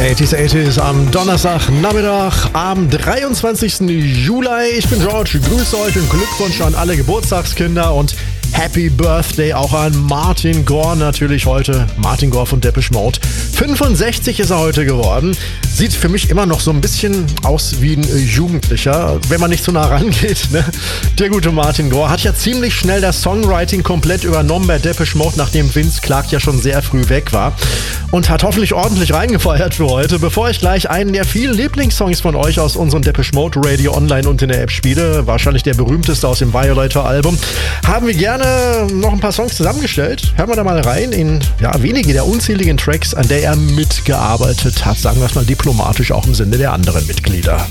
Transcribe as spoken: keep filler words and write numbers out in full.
achtziger achtziger am Donnerstag Nachmittag am dreiundzwanzigsten Juli. Ich bin George, grüße euch und Glückwunsch an alle Geburtstagskinder und Happy Birthday auch an Martin Gore natürlich heute. Martin Gore von Depeche Mode. fünfundsechzig ist er heute geworden. Sieht für mich immer noch so ein bisschen aus wie ein Jugendlicher, wenn man nicht zu nah rangeht. Ne? Der gute Martin Gore hat ja ziemlich schnell das Songwriting komplett übernommen bei Depeche Mode, nachdem Vince Clarke ja schon sehr früh weg war. Und hat hoffentlich ordentlich reingefeiert für heute. Bevor ich gleich einen der vielen Lieblingssongs von euch aus unserem Depeche Mode Radio online und in der App spiele, wahrscheinlich der berühmteste aus dem Violator-Album, haben wir gerne noch ein paar Songs zusammengestellt. Hören wir da mal rein in ja, wenige der unzähligen Tracks, an der er mitgearbeitet hat. Sagen wir es mal diplomatisch, auch im Sinne der anderen Mitglieder.